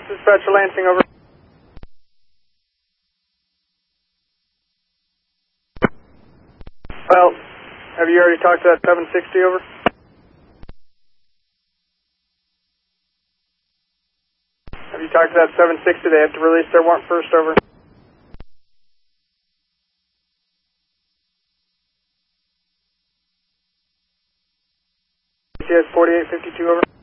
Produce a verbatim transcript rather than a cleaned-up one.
Dispatcher Lansing, over. Well, have you already talked to that seven sixty, over? Have you talked to that seven sixty? They have to release their warrant first, over. C S forty-eight fifty-two, over.